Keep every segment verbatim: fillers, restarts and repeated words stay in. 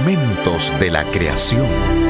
Momentos de la creación.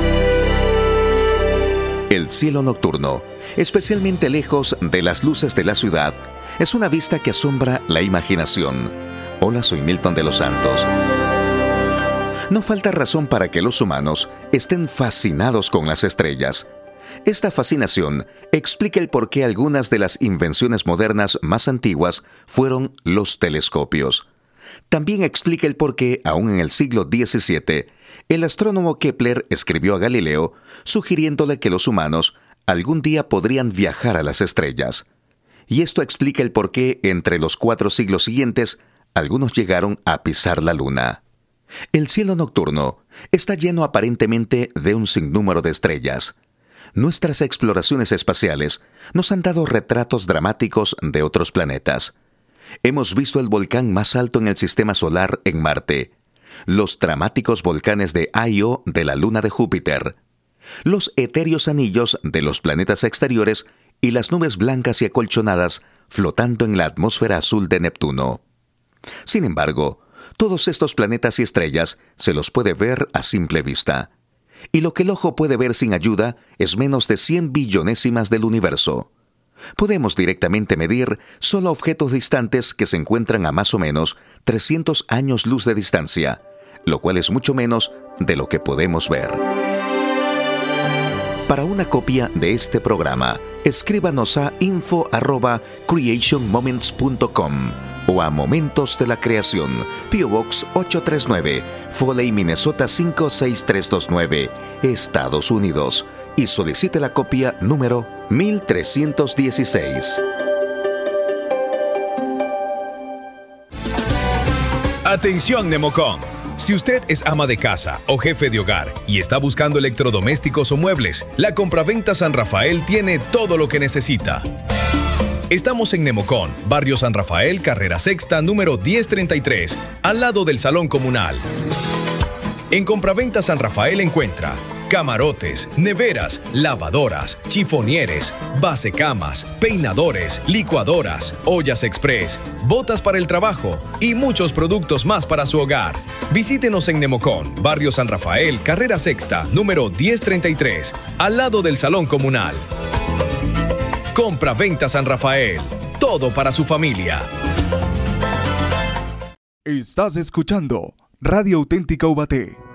El cielo nocturno, especialmente lejos de las luces de la ciudad, es una vista que asombra la imaginación. Hola, soy Milton de los Santos. No falta razón para que los humanos estén fascinados con las estrellas. Esta fascinación explica el por qué algunas de las invenciones modernas más antiguas fueron los telescopios. También explica el por qué, aún en el siglo diecisiete, el astrónomo Kepler escribió a Galileo sugiriéndole que los humanos algún día podrían viajar a las estrellas. Y esto explica el por qué entre los cuatro siglos siguientes algunos llegaron a pisar la luna. El cielo nocturno está lleno aparentemente de un sinnúmero de estrellas. Nuestras exploraciones espaciales nos han dado retratos dramáticos de otros planetas. Hemos visto el volcán más alto en el sistema solar en Marte, los dramáticos volcanes de Io de la luna de Júpiter, los etéreos anillos de los planetas exteriores y las nubes blancas y acolchonadas flotando en la atmósfera azul de Neptuno. Sin embargo, todos estos planetas y estrellas se los puede ver a simple vista. Y lo que el ojo puede ver sin ayuda es menos de cien billonésimas del universo. Podemos directamente medir solo objetos distantes que se encuentran a más o menos trescientos años luz de distancia, lo cual es mucho menos de lo que podemos ver. Para una copia de este programa, escríbanos a info arroba creation moments punto com o a Momentos de la Creación, P O Box ochocientos treinta y nueve, Foley, Minnesota cinco seis tres dos nueve, Estados Unidos, y solicite la copia número mil trescientos dieciséis. Atención, Nemocom. Si usted es ama de casa o jefe de hogar y está buscando electrodomésticos o muebles, la Compraventa San Rafael tiene todo lo que necesita. Estamos en Nemocom, Barrio San Rafael, Carrera Sexta, número diez treinta y tres, al lado del Salón Comunal. En Compraventa San Rafael encuentra camarotes, neveras, lavadoras, chifonieres, basecamas, peinadores, licuadoras, ollas express, botas para el trabajo y muchos productos más para su hogar. Visítenos en Nemocom, Barrio San Rafael, Carrera Sexta, número diez treinta y tres, al lado del Salón Comunal. Compraventa San Rafael, todo para su familia. Estás escuchando Radio Auténtica Ubaté.